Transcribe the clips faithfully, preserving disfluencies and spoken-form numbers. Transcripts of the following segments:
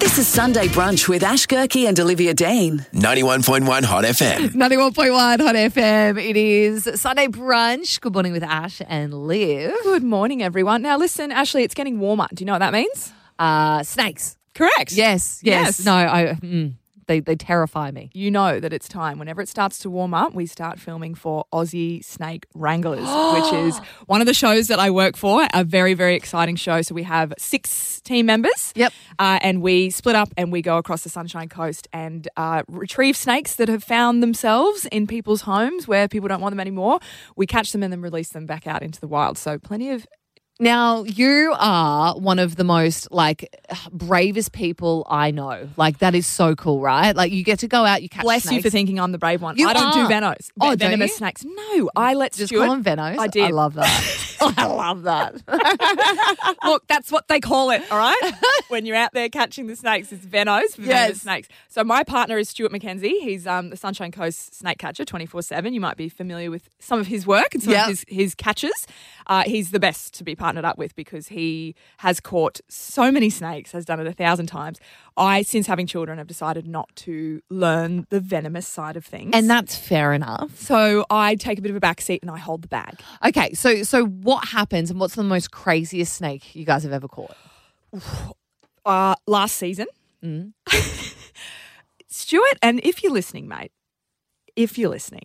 This is Sunday Brunch with Ash Gerke and Olivia Dean. ninety-one point one Hot F M. ninety-one point one Hot F M. It is Sunday Brunch. Good morning with Ash and Liv. Good morning, everyone. Now, listen, Ashley, it's getting warmer. Do you know what that means? Uh, snakes. Correct. Yes, yes. Yes. No, I. Mm, they they terrify me. You know that it's time. Whenever it starts to warm up, we start filming for Aussie Snake Wranglers, which is one of the shows that I work for, a very, very exciting show. So we have six team members. Yep. Uh, and we split up and we go across the Sunshine Coast and uh, retrieve snakes that have found themselves in people's homes where people don't want them anymore. We catch them and then release them back out into the wild. So plenty of... Now, you are one of the most, like, bravest people I know. Like, that is so cool, right? Like, you get to go out, you catch Bless snakes. you for thinking I'm the brave one. You I don't are. do venos. Oh, Ve- don't venomous you? snakes. No, I let Just Stuart... call them venos. I did. I love that. I love that. Look, that's what they call it, all right? When you're out there catching the snakes, it's venos for venomous Yes. snakes. So my partner is Stuart McKenzie. He's um, the Sunshine Coast snake catcher twenty-four seven. You might be familiar with some of his work and some Yep. of his, his catches. Uh, he's the best to be partnered up with because he has caught so many snakes, has done it a thousand times. I, since having children, have decided not to learn the venomous side of things. And that's fair enough. so I take a bit of a back seat and I hold the bag. Okay, so so what happens and what's the most craziest snake you guys have ever caught? Uh, last season, Mm. Stuart, and if you're listening, mate, if you're listening,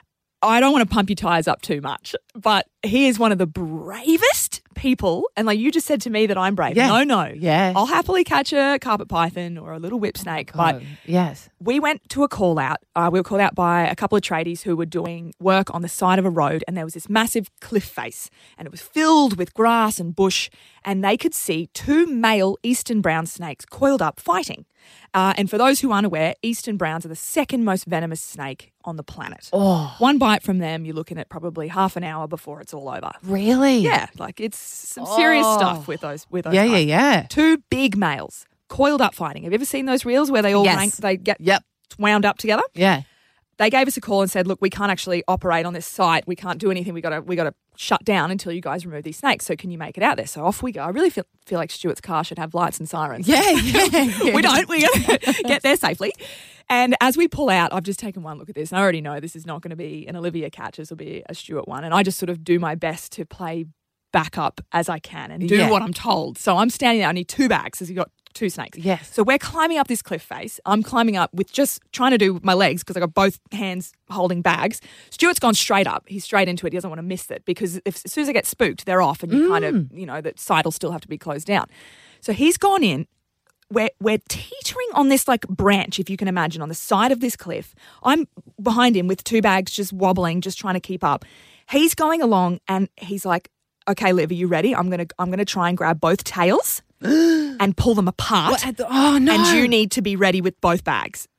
I don't want to pump your tyres up too much, but he is one of the bravest people. And like you just said to me that I'm brave. Yeah. No, no. Yeah. I'll happily catch a carpet python or a little whip snake. But Oh, yes. we went to a call out. Uh, we were called out by a couple of tradies who were doing work on the side of a road, and there was this massive cliff face, and it was filled with grass and bush, and they could see two male eastern brown snakes coiled up fighting. Uh, and for those who aren't aware, eastern browns are the second most venomous snake on the planet. Oh, One bite from them, you're looking at probably half an hour before it's all over. really? Yeah, like it's some serious Oh. stuff with those with those. Yeah, yeah, guys. yeah. Two big males coiled up fighting. Have you ever seen those reels where they all Yes. rank, they get Yep. wound up together? Yeah. They gave us a call and said, look, we can't actually operate on this site. We can't do anything. We got to we got to shut down until you guys remove these snakes. So can you make it out there? So off we go. I really feel feel like Stuart's car should have lights and sirens. Yeah, yeah. we don't. We got to get there safely. And as we pull out, I've just taken one look at this. And I already know this is not going to be an Olivia catch. This will be a Stuart one. And I just sort of do my best to play back up as I can and do Yeah. what I'm told. So I'm standing there. I need two bags because you've got two snakes. Yes. So we're climbing up this cliff face. I'm climbing up with just trying to do my legs because I got both hands holding bags. Stuart's gone straight up. He's straight into it. He doesn't want to miss it because if, as soon as I get spooked, they're off and you kind of, you know, that side will still have to be closed down. So he's gone in. We're, we're teetering on this like branch, if you can imagine, on the side of this cliff. I'm behind him with two bags just wobbling, just trying to keep up. He's going along and he's like, okay, Liv, are you ready? I'm going to I'm gonna try and grab both tails and pull them apart. What at the- oh, no. And you need to be ready with both bags.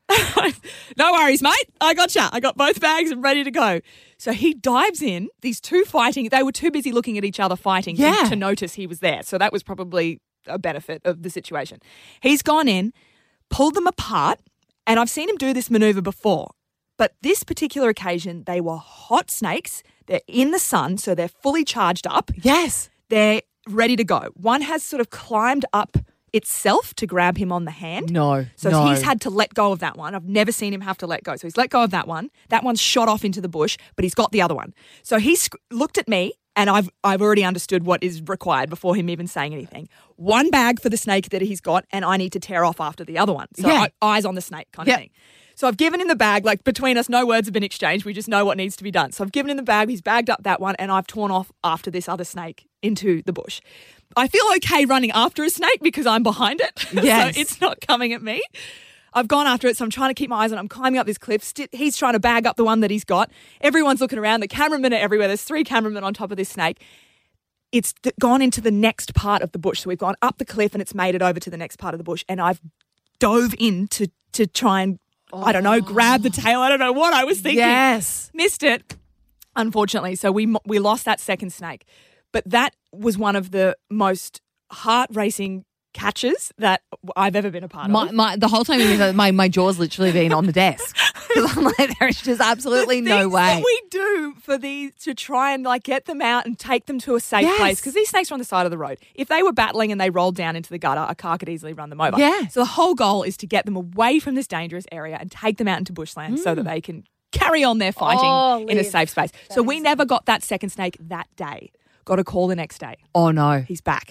No worries, mate. I gotcha. I got both bags and ready to go. So he dives in. These two fighting. They were too busy looking at each other fighting to- Yeah. to notice he was there. So that was probably a benefit of the situation. He's gone in, pulled them apart, and I've seen him do this maneuver before. But this particular occasion, they were hot snakes. They're in the sun, so they're fully charged up. Yes. They're ready to go. One has sort of climbed up itself to grab him on the hand. No. So no. he's had to let go of that one. I've never seen him have to let go. So he's let go of that one. That one's shot off into the bush, but he's got the other one. So he's sc- looked at me, and I've I've already understood what is required before him even saying anything. One bag for the snake that he's got, and I need to tear off after the other one. So Yeah. I, eyes on the snake kind Yeah. of thing. So I've given him the bag, like between us, no words have been exchanged. We just know what needs to be done. So I've given him the bag. He's bagged up that one, and I've torn off after this other snake into the bush. I feel okay running after a snake because I'm behind it. Yes. So it's not coming at me. I've gone after it, so I'm trying to keep my eyes on it. I'm climbing up this cliff. St- he's trying to bag up the one that he's got. Everyone's looking around. The cameramen are everywhere. There's three cameramen on top of this snake. It's th- gone into the next part of the bush. So we've gone up the cliff and it's made it over to the next part of the bush. And I've dove in to, to try and, I don't know, grab the tail. I don't know what I was thinking. Yes. Missed it, unfortunately. So we mo- we lost that second snake. But that was one of the most heart-racing catches that I've ever been a part My, of. my, the whole time you- my, my jaw's literally been on the desk. Because I'm like, there's just absolutely The no things way. that we do for these to try and like get them out and take them to a safe Yes. place, because these snakes are on the side of the road. If they were battling and they rolled down into the gutter, a car could easily run them over. Yeah. So the whole goal is to get them away from this dangerous area and take them out into bushland so that they can carry on their fighting Oh, in a Liz, safe space. So we never got that second snake that day. Got a call the next day. Oh, no. He's back.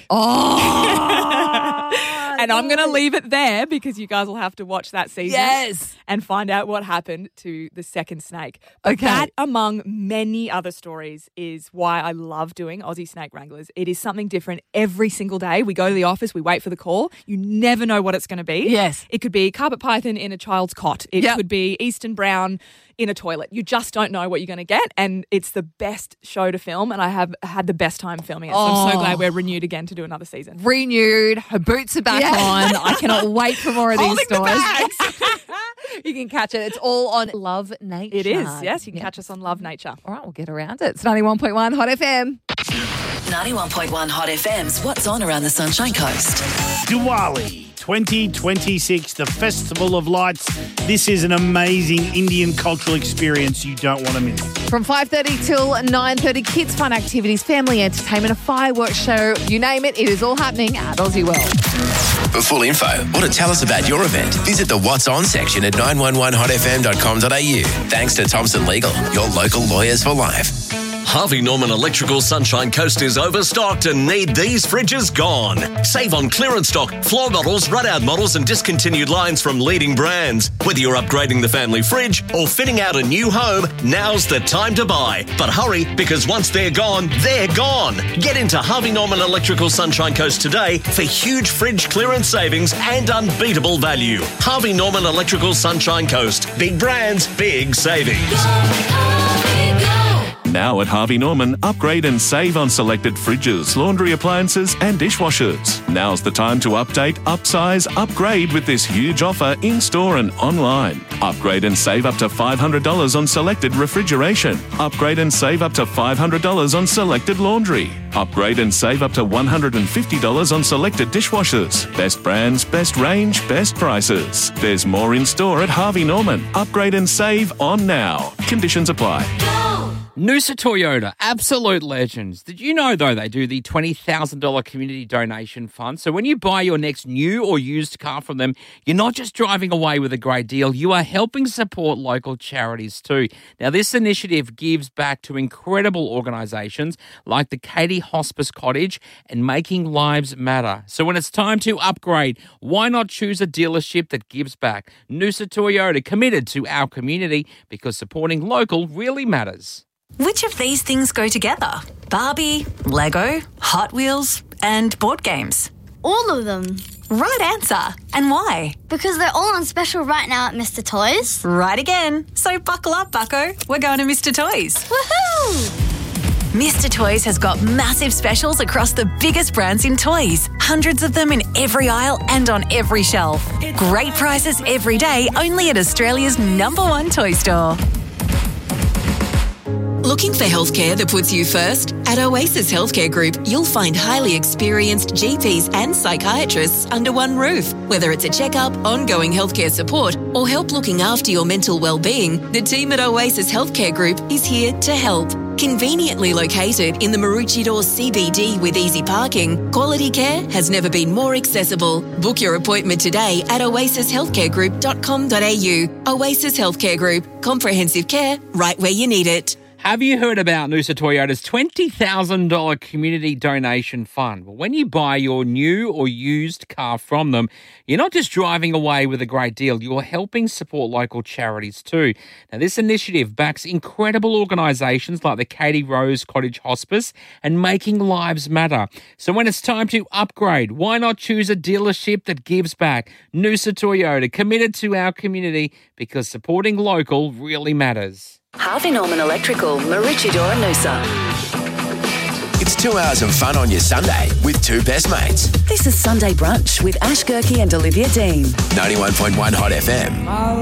Oh, And I'm going to leave it there because you guys will have to watch that season Yes. and find out what happened to the second snake. But Okay. that, among many other stories, is why I love doing Aussie Snake Wranglers. It is something different every single day. We go to the office, we wait for the call. You never know what it's going to be. Yes. It could be carpet python in a child's cot. It Yep. could be eastern brown in a toilet. You just don't know what you're going to get, and it's the best show to film, and I have had the best time filming it. So I'm so Oh. glad we're renewed again to do another season. Renewed. Her boots are back Yeah. on. I cannot wait for more of these Holding the stories. bags. You can catch it. It's all on Love Nature. It is, yes. You can Yeah. catch us on Love Nature. All right, we'll get around it. It's ninety-one point one Hot F M. ninety-one point one Hot F M's What's On Around the Sunshine Coast. Diwali twenty twenty-six, the Festival of Lights. This is an amazing Indian cultural experience you don't want to miss. From five thirty till nine thirty, kids' fun activities, family entertainment, a fireworks show, you name it, it is all happening at Aussie World. For full info or to tell us about your event, visit the What's On section at nine one one hot f m dot com dot a u. Thanks to Thompson Legal, your local lawyers for life. Harvey Norman Electrical Sunshine Coast is overstocked and need these fridges gone. Save on clearance stock, floor models, run-out models and discontinued lines from leading brands. Whether you're upgrading the family fridge or fitting out a new home, now's the time to buy. But hurry, because once they're gone, they're gone. Get into Harvey Norman Electrical Sunshine Coast today for huge fridge clearance savings and unbeatable value. Harvey Norman Electrical Sunshine Coast. Big brands, big savings. Now at Harvey Norman, upgrade and save on selected fridges, laundry appliances and dishwashers. Now's the time to update, upsize, upgrade with this huge offer in-store and online. Upgrade and save up to five hundred dollars on selected refrigeration. Upgrade and save up to five hundred dollars on selected laundry. Upgrade and save up to one hundred fifty dollars on selected dishwashers. Best brands, best range, best prices. There's more in-store at Harvey Norman. Upgrade and save on now. Conditions apply. Noosa Toyota, absolute legends. Did you know, though, they do the twenty thousand dollars community donation fund? So when you buy your next new or used car from them, you're not just driving away with a great deal, you are helping support local charities too. Now, this initiative gives back to incredible organisations like the Katie Hospice Cottage and Making Lives Matter. So when it's time to upgrade, why not choose a dealership that gives back? Noosa Toyota, committed to our community because supporting local really matters. Which of these things go together? Barbie, Lego, Hot Wheels, and board games? All of them. Right answer. And why? Because they're all on special right now at Mister Toys. Right again. So buckle up, bucko. We're going to Mister Toys. Woohoo! Mister Toys has got massive specials across the biggest brands in toys. Hundreds of them in every aisle and on every shelf. Great prices every day, only at Australia's number one toy store. Looking for healthcare that puts you first? At Oasis Healthcare Group, you'll find highly experienced G Ps and psychiatrists under one roof. Whether it's a checkup, ongoing healthcare support, or help looking after your mental well-being, the team at Oasis Healthcare Group is here to help. Conveniently located in the Maroochydore C B D with easy parking, quality care has never been more accessible. Book your appointment today at oasis healthcare group dot com dot a u. Oasis Healthcare Group, comprehensive care right where you need it. Have you heard about Noosa Toyota's twenty thousand dollars community donation fund? Well, when you buy your new or used car from them, you're not just driving away with a great deal, you're helping support local charities too. Now, this initiative backs incredible organisations like the Katie Rose Cottage Hospice and Making Lives Matter. So when it's time to upgrade, why not choose a dealership that gives back? Noosa Toyota, committed to our community because supporting local really matters. Harvey Norman Electrical, Maroochydore and Noosa. It's two hours of fun on your Sunday with two best mates. This is Sunday Brunch with Ash Gerke and Olivia Dean. ninety-one point one Hot F M.